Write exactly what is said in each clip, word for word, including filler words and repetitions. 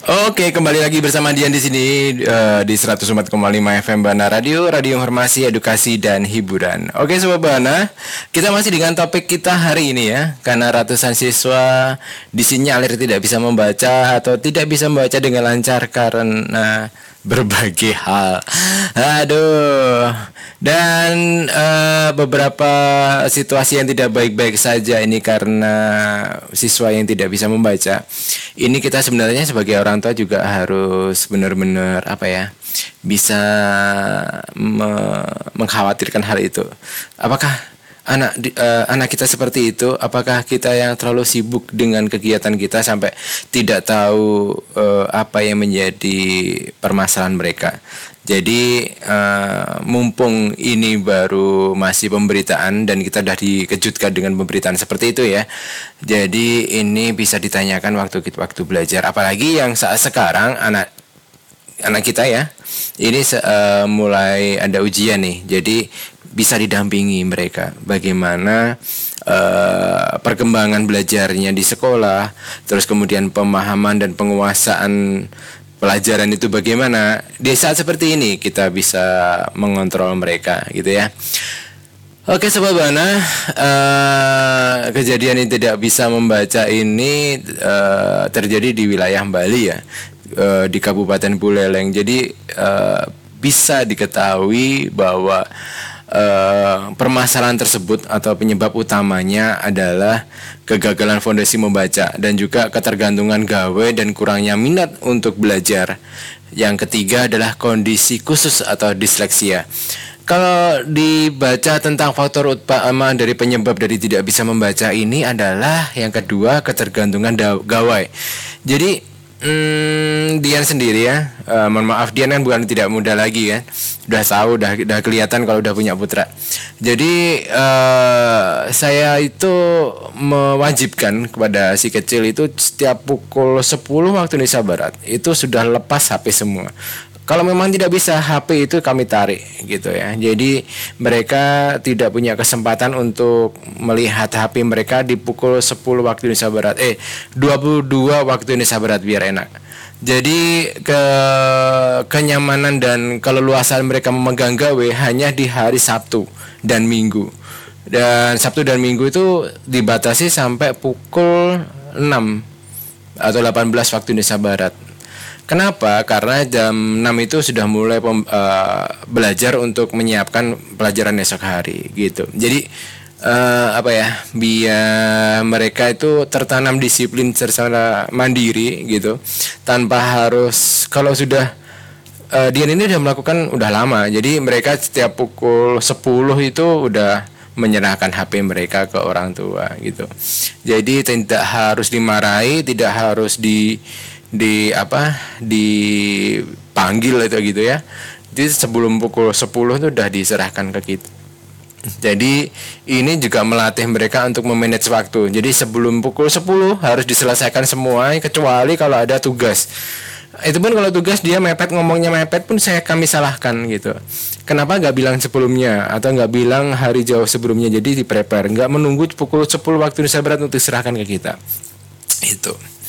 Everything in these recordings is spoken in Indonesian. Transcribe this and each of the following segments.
Oke, kembali lagi bersama Dian di sini eh, di seratus empat koma lima F M Bana Radio, radio informasi, edukasi dan hiburan. Oke, Sobat Bana, kita masih dengan topik kita hari ini ya, karena ratusan siswa disinyalir tidak bisa membaca atau tidak bisa membaca dengan lancar karena berbagai hal. Aduh. Dan eh, beberapa situasi yang tidak baik-baik saja ini karena siswa yang tidak bisa membaca. Ini kita sebenarnya sebagai orang tua juga harus benar-benar apa ya, bisa me- mengkhawatirkan hal itu. Apakah anak di- eh, anak kita seperti itu? Apakah kita yang terlalu sibuk dengan kegiatan kita sampai tidak tahu eh, apa yang menjadi permasalahan mereka? Jadi uh, mumpung ini baru masih pemberitaan dan kita sudah dikejutkan dengan pemberitaan seperti itu ya. Jadi ini bisa ditanyakan waktu waktu belajar. Apalagi yang saat sekarang anak anak kita ya, ini uh, mulai ada ujian nih. Jadi bisa didampingi mereka bagaimana uh, perkembangan belajarnya di sekolah, terus kemudian pemahaman dan penguasaan pelajaran itu bagaimana. Di saat seperti ini kita bisa mengontrol mereka gitu ya. Oke Sobat Bana, uh, kejadian yang tidak bisa membaca ini uh, terjadi di wilayah Bali ya, uh, di Kabupaten Buleleng. Jadi uh, bisa diketahui bahwa Uh, permasalahan tersebut atau penyebab utamanya adalah kegagalan fondasi membaca dan juga ketergantungan gawe dan kurangnya minat untuk belajar. Yang ketiga adalah kondisi khusus atau disleksia. Kalau dibaca tentang faktor utama dari penyebab dari tidak bisa membaca ini adalah yang kedua, ketergantungan da- gawai. Jadi Hmm, Dian sendiri ya, uh, mohon maaf Dian kan bukan tidak muda lagi kan, udah tahu, udah, udah kelihatan kalau udah punya putra. Jadi uh, saya itu mewajibkan kepada si kecil itu setiap pukul sepuluh waktu Indonesia Barat itu sudah lepas H P semua. Kalau memang tidak bisa, H P itu kami tarik gitu ya. Jadi mereka tidak punya kesempatan untuk melihat H P mereka di pukul sepuluh waktu Indonesia Barat. Eh, dua puluh dua waktu Indonesia Barat biar enak. Jadi ke kenyamanan dan keleluasan mereka memegang gawe hanya di hari Sabtu dan Minggu. Dan Sabtu dan Minggu itu dibatasi sampai pukul enam atau delapan belas waktu Indonesia Barat. Kenapa? Karena jam enam itu sudah mulai pem, uh, belajar untuk menyiapkan pelajaran esok hari gitu. Jadi uh, apa ya? Biar mereka itu tertanam disiplin secara mandiri gitu, tanpa harus, kalau sudah uh, Dian ini sudah melakukan udah lama. Jadi mereka setiap pukul sepuluh itu udah menyerahkan H P mereka ke orang tua gitu. Jadi tidak harus dimarahi, tidak harus di di apa dipanggil itu gitu ya. Jadi sebelum pukul sepuluh itu udah diserahkan ke kita. Jadi ini juga melatih mereka untuk memanage waktu. Jadi sebelum pukul sepuluh harus diselesaikan semua kecuali kalau ada tugas. Itu pun kalau tugas dia mepet, ngomongnya mepet pun saya kami salahkan gitu. Kenapa nggak bilang sebelumnya atau nggak bilang hari jauh sebelumnya? Jadi di prepare, nggak menunggu pukul sepuluh waktu Indonesia Barat untuk diserahkan ke kita. Itu.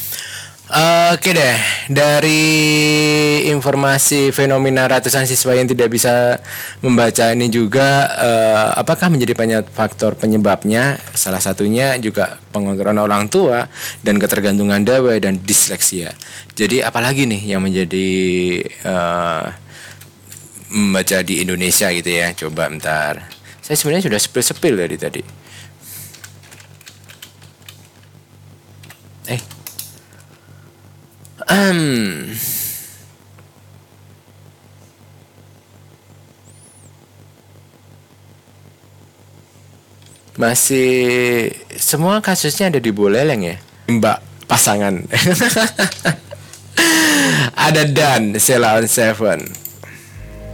Oke deh, dari informasi fenomena ratusan siswa yang tidak bisa membaca ini juga, uh, apakah menjadi banyak faktor penyebabnya? Salah satunya juga pengontrolan orang tua dan ketergantungan dawe dan disleksia. Jadi apalagi nih yang menjadi uh, membaca di Indonesia gitu ya? Coba bentar. Saya sebenarnya sudah sepil-sepil dari tadi. Eh. Um, masih semua kasusnya ada di Buleleng ya, Mbak pasangan. Ada Dan Sheila on Seven.